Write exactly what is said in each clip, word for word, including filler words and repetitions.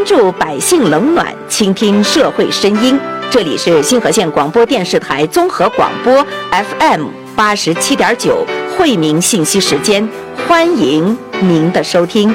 注百姓冷暖，倾听社会声音。这里是新河县广播电视台综合广播 F M 八十七点九惠民信息时间，欢迎您的收听。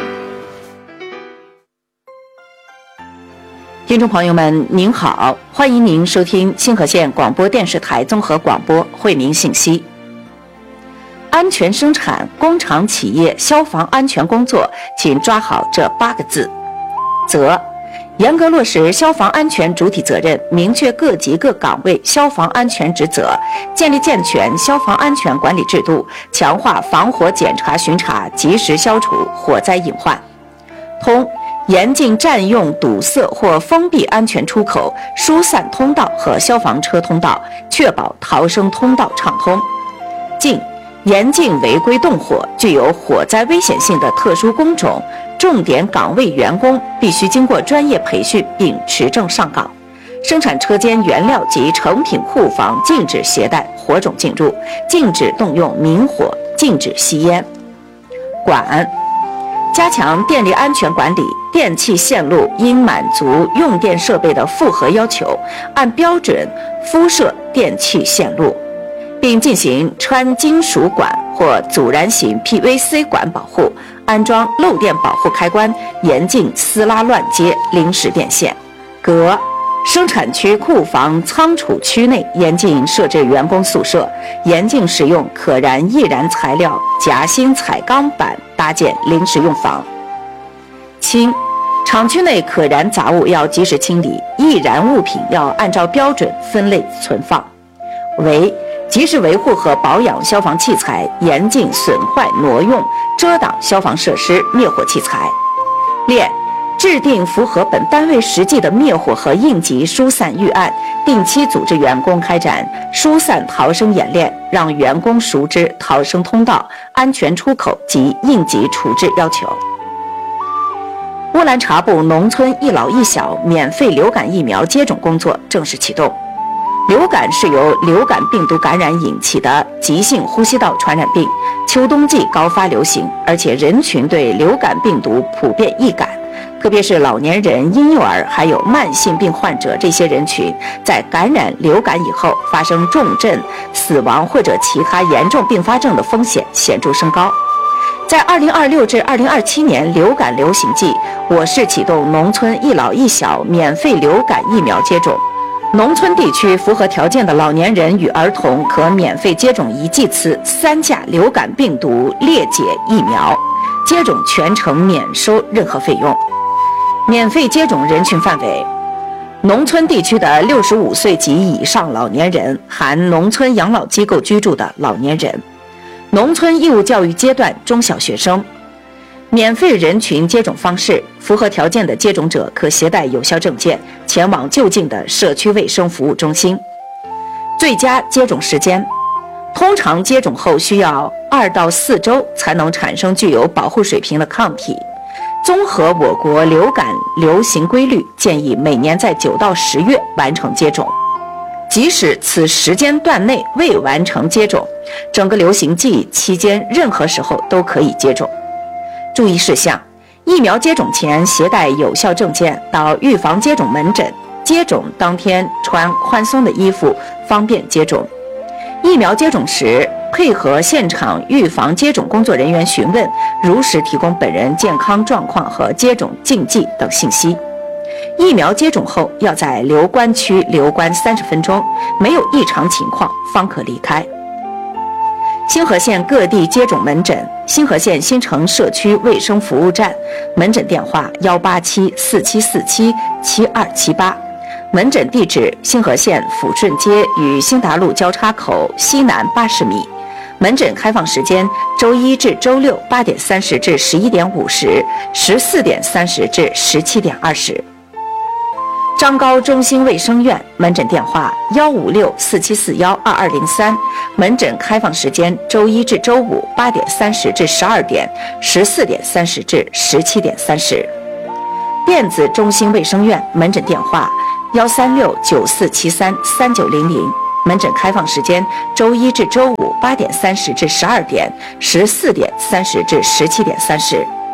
听众朋友们，您好，欢迎您收听新河县广播电视台综合广播惠民信息。安全生产、工厂企业消防安全工作，请抓好这八个字：责。严格落实消防安全主体责任，明确各级各岗位消防安全职责，建立健全消防安全管理制度，强化防火检查巡查，及时消除火灾隐患。通。严禁占用、堵塞或封闭安全出口、疏散通道和消防车通道，确保逃生通道畅通。禁。严禁违规动火，具有火灾危险性的特殊工种、重点岗位员工必须经过专业培训并持证上岗。生产车间原料及成品库房禁止携带火种进入，禁止动用明火，禁止吸烟。管。加强电力安全管理，电气线路应满足用电设备的负荷要求，按标准敷设电气线路，并进行穿金属管或阻燃型 P V C 管保护，安装漏电保护开关，严禁私拉乱接临时电线。革。生产区库房仓储区内严禁设置员工宿舍，严禁使用可燃易燃材料夹心彩钢板搭建临时用房。清。厂区内可燃杂物要及时清理，易燃物品要按照标准分类存放。维。及时维护和保养消防器材，严禁损坏挪用、遮挡消防设施、灭火器材。练。制定符合本单位实际的灭火和应急疏散预案，定期组织员工开展疏散逃生演练，让员工熟知逃生通道、安全出口及应急处置要求。乌兰察布农村一老一小免费流感疫苗接种工作正式启动。流感是由流感病毒感染引起的急性呼吸道传染病，秋冬季高发流行，而且人群对流感病毒普遍易感。特别是老年人、婴幼儿还有慢性病患者这些人群，在感染流感以后发生重症、死亡或者其他严重并发症的风险显著升高。在二零二六至二零二七年流感流行季，我市启动农村一老一小免费流感疫苗接种。农村地区符合条件的老年人与儿童可免费接种一剂次三价流感病毒裂解疫苗，接种全程免收任何费用。免费接种人群范围：农村地区的六十五岁及以上老年人，含农村养老机构居住的老年人，农村义务教育阶段中小学生。免费人群接种方式：符合条件的接种者可携带有效证件，前往就近的社区卫生服务中心。最佳接种时间：通常接种后需要二到四周才能产生具有保护水平的抗体。综合我国流感流行规律，建议每年在九到十月完成接种。即使此时间段内未完成接种，整个流行季期间任何时候都可以接种。注意事项：疫苗接种前携带有效证件到预防接种门诊，接种当天穿宽松的衣服，方便接种。疫苗接种时，配合现场预防接种工作人员询问，如实提供本人健康状况和接种禁忌等信息。疫苗接种后要在留观区留观三十分钟，没有异常情况方可离开。新河县各地接种门诊：新河县新城社区卫生服务站，门诊电话幺八七四七四七七二七八。门诊地址：新河县抚顺街与新达路交叉口西南八十米。门诊开放时间：周一至周六八点三十至十一点五十，十四点三十至十七点二十。张高中心卫生院门诊电话幺五六四七四幺二二零三，门诊开放时间周一至周五八点三十至十二点，十四点三十至十七点三十。电子中心卫生院门诊电话幺三六九四七三三九零零，门诊开放时间周一至周五八点三十至十二点，十四点三十至十七点三十。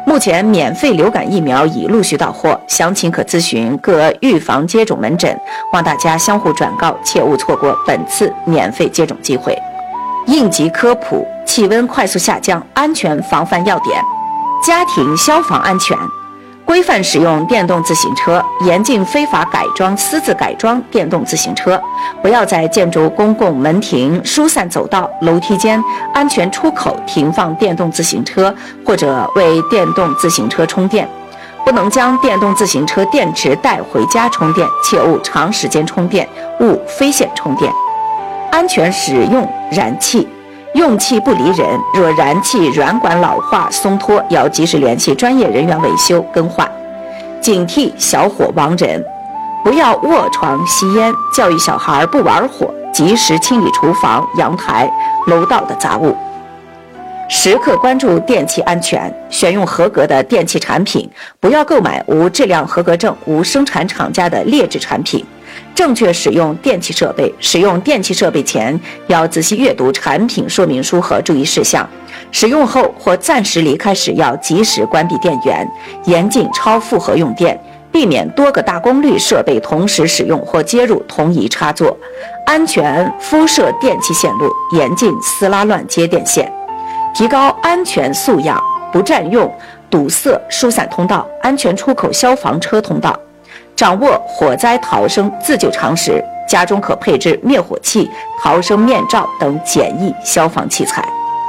目前免费流感疫苗已陆续到货，详情可咨询各预防接种门诊，望大家相互转告，切勿错过本次免费接种机会。应急科普：气温快速下降，安全防范要点。家庭消防安全，规范使用电动自行车，严禁非法改装、私自改装电动自行车，不要在建筑公共门庭、疏散走道、楼梯间、安全出口停放电动自行车，或者为电动自行车充电。不能将电动自行车电池带回家充电，切勿长时间充电，勿非线充电。安全使用燃气，用气不离人，若燃气软管老化松脱，要及时联系专业人员维修更换。警惕小火亡人，不要卧床吸烟，教育小孩不玩火，及时清理厨房、阳台、楼道的杂物。时刻关注电器安全，选用合格的电器产品，不要购买无质量合格证、无生产厂家的劣质产品。正确使用电器设备，使用电器设备前要仔细阅读产品说明书和注意事项。使用后或暂时离开时要及时关闭电源，严禁超负荷用电，避免多个大功率设备同时使用或接入同一插座。安全敷设电气线路，严禁撕拉乱接电线。提高安全素养，不占用堵塞疏散通道、安全出口消防车通道。掌握火灾逃生自救常识，家中可配置灭火器、逃生面罩等简易消防器材。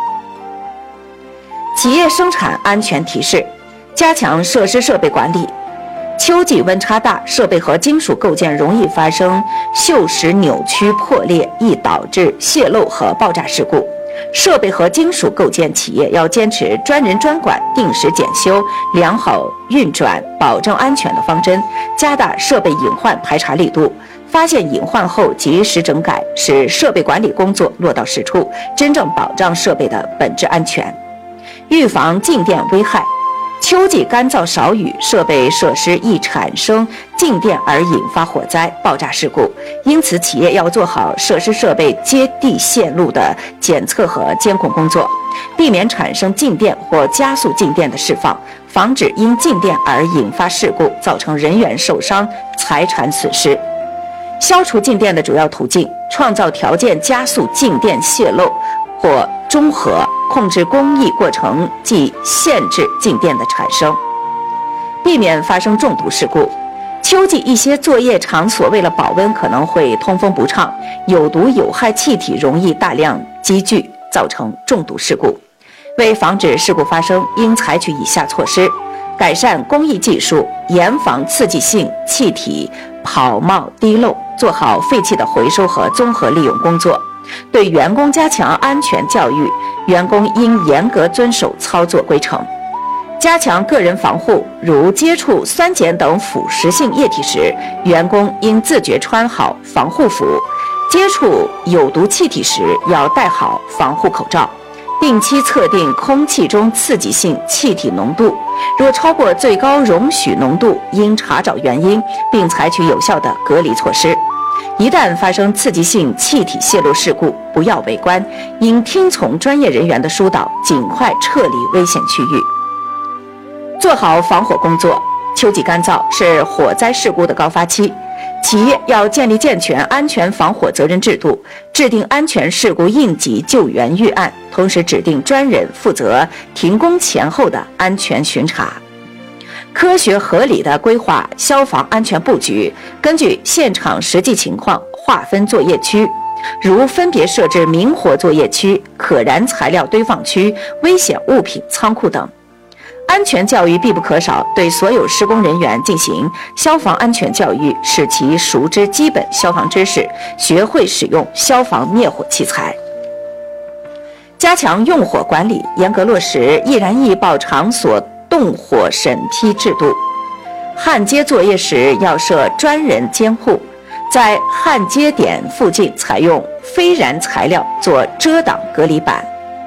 企业生产安全提示：加强设施设备管理。秋季温差大，设备和金属构件容易发生锈蚀、扭曲、破裂，易导致泄漏和爆炸事故。设备和金属构件企业要坚持专人专管、定时检修、良好运转、保证安全的方针，加大设备隐患排查力度，发现隐患后及时整改，使设备管理工作落到实处，真正保障设备的本质安全。预防静电危害。秋季干燥少雨，设备设施易产生静电而引发火灾、爆炸事故，因此企业要做好设施设备接地线路的检测和监控工作，避免产生静电或加速静电的释放，防止因静电而引发事故，造成人员受伤、财产损失。消除静电的主要途径：创造条件加速静电泄漏或中和控制工艺过程，即限制静电的产生，避免发生中毒事故。秋季一些作业场所为了保温，可能会通风不畅，有毒有害气体容易大量积聚，造成中毒事故。为防止事故发生，应采取以下措施：改善工艺技术，严防刺激性气体跑冒滴漏，做好废气的回收和综合利用工作。对员工加强安全教育，员工应严格遵守操作规程。加强个人防护，如接触酸碱等腐蚀性液体时，员工应自觉穿好防护服；接触有毒气体时，要戴好防护口罩。定期测定空气中刺激性气体浓度，若超过最高容许浓度，应查找原因，并采取有效的隔离措施。一旦发生刺激性气体泄漏事故，不要围观，应听从专业人员的疏导，尽快撤离危险区域。做好防火工作。秋季干燥是火灾事故的高发期，企业要建立健全安全防火责任制度，制定安全事故应急救援预案，同时指定专人负责停工前后的安全巡查。科学合理的规划消防安全布局，根据现场实际情况划分作业区，如分别设置明火作业区、可燃材料堆放区、危险物品仓库等。安全教育必不可少，对所有施工人员进行消防安全教育，使其熟知基本消防知识，学会使用消防灭火器材。加强用火管理，严格落实易燃易爆场所动火审批制度。焊接作业时要设专人监护，在焊接点附近采用非燃材料做遮挡隔离板。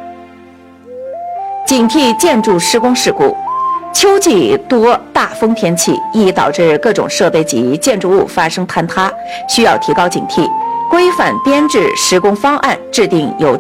警惕建筑施工事故。秋季多大风天气，易导致各种设备及建筑物发生坍塌，需要提高警惕，规范编制施工方案，制定有